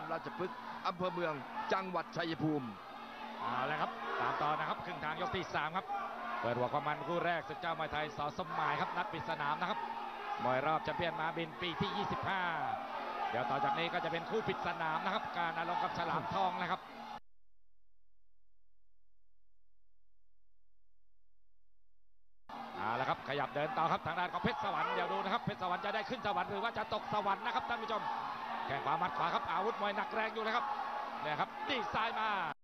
านราชพฤกษ์อำเภอเมืองจังหวัดชัยภูมิเอาละครับตามต่อนะครับครึ่งทางยกที่3ครับเปิดหัวความมันคู่แรกศึกเจ้ามวยไทยส.สมหมายครับนัดปิดสนามนะครับมวยรอบแชมเปี้ยนม้าบินปีที่ 25เดี๋ยวต่อจากนี้ก็จะเป็นคู่ปิดสนามนะครับการอารมณ์กับฉลามทองนะครับเอาละครับขยับเดินต่อครับทางด้านของเพชรสวรรค์เดี๋ยวดูนะครับเพชรสวรรค์จะได้ขึ้นสวรรค์หรือว่าจะตกสวรรค์นะครับท่านผู้ชมแข้งขวามัดขวาครับอาวุธมวยหนักแรงอยู่เลยครับเนี่ยครับดีไซน์มา